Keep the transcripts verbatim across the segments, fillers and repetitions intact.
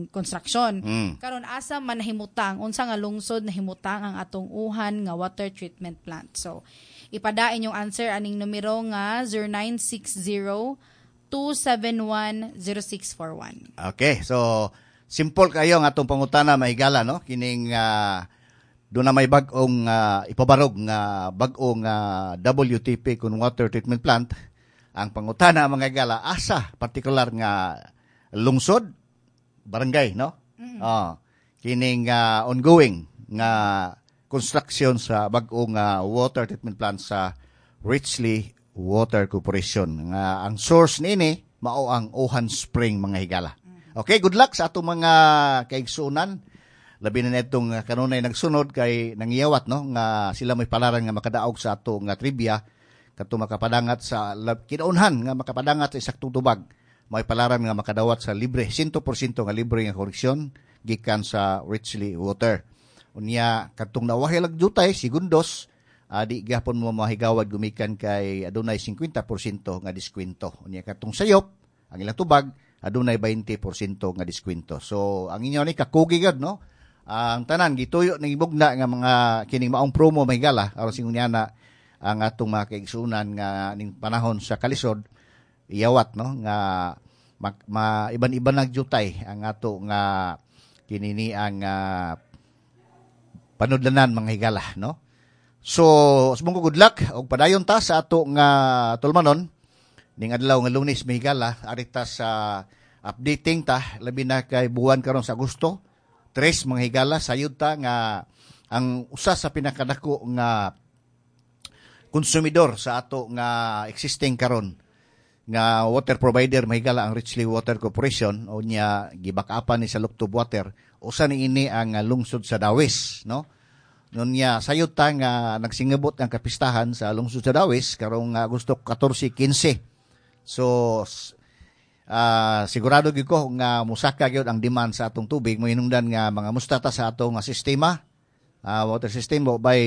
construction. Mm. Karon asa man nahimutang unsa nga lungsod nahimutang ang atong uhan nga water treatment plant. So ipadain yung answer aning numero nga zero nine six zero two seven one zero six four one. Okay, so simple kayo ang atong pangutana mahigala no kining uh, doon na may bag-ong uh, ipabarog nga bag-ong uh, W T P kun water treatment plant. Ang pangutana mga higala asa partikular nga lungsod barangay no. Mm-hmm. Oh, kining uh, ongoing nga construction sa bag-ong uh, water treatment plant sa Richley Water Corporation. Nga ang source nini mao ang Ohan Spring mga higala. Okay, good luck sa atong mga kaigsunan. Labi na netong kanunay nagsunod kay nangyawat no nga sila may palaran nga makadaog sa ato nga trivia kadto makapadangat sa kinaunhan nga makapadangat sa saktong tubag. May palaran nga makadawat sa libre one hundred percent nga libre nga koreksyon gikan sa Richley Water. Unya kadtong nawahi lag jutay segundos uh, di gahapon mo mahigawad gumikan kay adunay fifty percent nga diskwento. Unya kadtong sayop ang ilang tubag adunay twenty percent nga diskwento. So ang inyo ni kakugi gad no. Ang tanan gituyo ning ibugna nga mga kining maong promo mahigala aron singunyana ang atong mga kaigsunan nga ning panahon sa kalisod iyawat no nga ma, ma iban-iban nagjutay ang ato nga kinini ang uh, panudlanan mga higala no. So sumong good luck og padayon ta sa ato nga tulmanon ning adlaw nga Lunes mga higala arita sa updating ta labi na kay buwan karon sa Agosto tres mga higala sayod ta nga ang usa sa pinakadako nga konsumidor sa ato nga existing karon nga water provider mahigala ang Richley Water Corporation o nya gibak-apan ni sa Luktob Water usa ni ini ang lungsod sa Dawis no. Nunya sayod ta nga nagsingabot ang kapistahan sa lungsod sa Dawis karong Agosto fourteen fifteen. So uh, sigurado gyud ko nga musaka gyud ang demand sa atong tubig mo hinungdan nga mga mustata sa atong sistema uh, water system mo by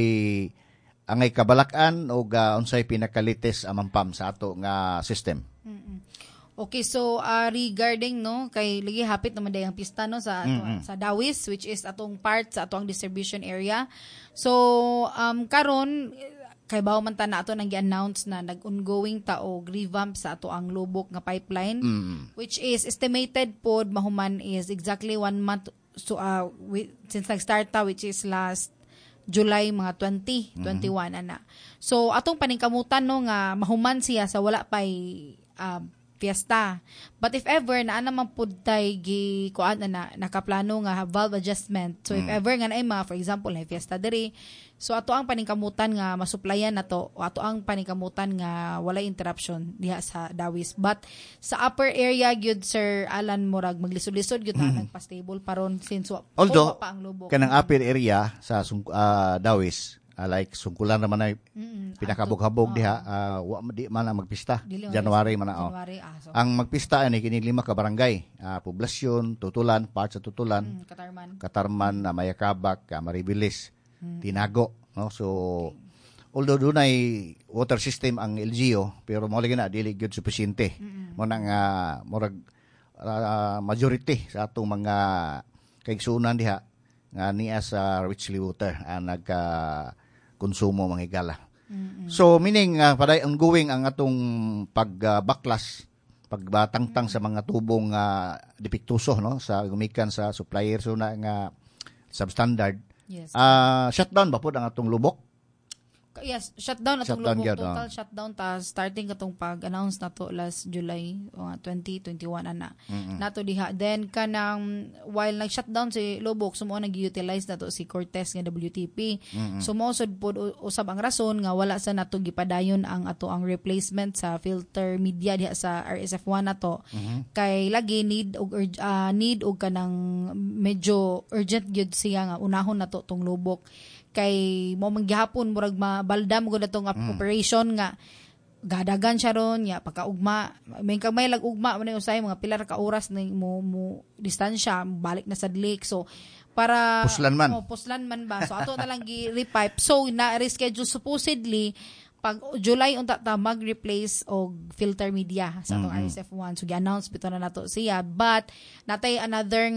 angay kabalakan o uh, unsay pinakalites amampam sa ato nga system. Mm-mm. Okay, so uh, regarding no kay lagi hapit naman day ang pista no sa ato, Mm-mm. sa Dawis which is atong part sa atong distribution area. So um karon kay bawo man ta na ato nang gi-announce na nag-ongoing ta og revamp sa ato ang lubok nga pipeline Mm. which is estimated pod mahuman is exactly one month so uh, we, since nag-start ta which is last July mga twenty twenty-one mm-hmm. ana. So atong paningkamutan no nga mahuman siya sa wala pay uh, fiesta. But if ever na naman pud tay gi kuan na nakaplano nga valve adjustment. So if mm. ever nga na mga for example na fiesta diri, so ato ang paningkamutan nga masuplayan nato o ato ang paningkamutan nga walay interruption diha sa Dawis. But sa upper area gyud Sir Alan Murag maglisod-lisod gyud na mm. nagpa-stable paron since wa although pa ang lubok. Kanang upper area sa uh, Dawis uh, like sungkulan naman ay Mm-mm. pinakabog-habog Ato, diha uh, uh, wa di man ang magpista Dili, January man oh. January, ah, so. Ang magpista ani kini lima ka barangay, uh, Poblasyon, Tutulan, part sa Tutulan, Mm, Katarman. Katarman, uh, Mayakabak, uh, Maribilis, Mm. Tinago, no? So although dunay water system ang L G U pero mo lagi na dili gyud suficiente. Mo nang uh, murag uh, majority sa atong mga kaigsunan diha nga niya sa Richley Water ang uh, nagka konsumo mga higala. Mm-mm. So meaning uh, paday ongoing ang atong pagbaklas, uh, pagbatangtang sa mga tubong uh, depektuso no sa gumikan sa supplier so na nga substandard. Yes. Uh, shutdown ba po ang atong lubok? Yes, shutdown atong Shutdown lubok. gyud, Total oh. shutdown ta starting katong pag-announce nato last July uh, twenty twenty-one ana. Mm-mm. Nato diha. Then kanang while nag-shutdown si lubok sumo nag-utilize nato si Cortez nga W T P. Mm-mm. So mao sad pod usab ang rason nga wala sa nato gipadayon ang ato ang replacement sa filter media diha sa R S F one nato. Mhm. Kay lagi need og urg- uh, need og kanang medyo urgent gyud siya nga unahon nato tong lubok. Kay mo manggihapon murag mabaldam gud atong Mm. operation nga gadagan siya ron ya pagkaugma may kamay lag ugma man usay mga pilar ka oras na mo, mo distansya balik na sa lake so para Puslan man. oh, puslan man ba so ato na lang gi repipe so na reschedule supposedly pag July unta ta mag-replace og filter media sa atong Mm-hmm. R S F one so gi-announce bitaw na nato siya but natay another